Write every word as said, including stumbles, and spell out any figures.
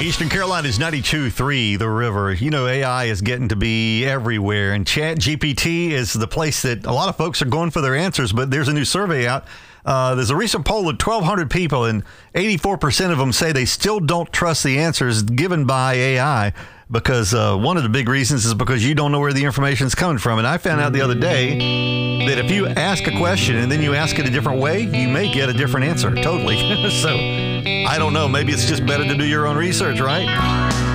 Eastern Carolina is ninety-two point three, The River. You know, A I is getting to be everywhere, and Chat G P T is the place that a lot of folks are going for their answers, but there's a new survey out. Uh, there's a recent poll of twelve hundred people, and eighty-four percent of them say they still don't trust the answers given by A I because uh, one of the big reasons is because you don't know where the information is coming from. And I found out the other day that if you ask a question and then you ask it a different way, you may get a different answer, totally. So I don't know. Maybe it's just better to do your own research, right?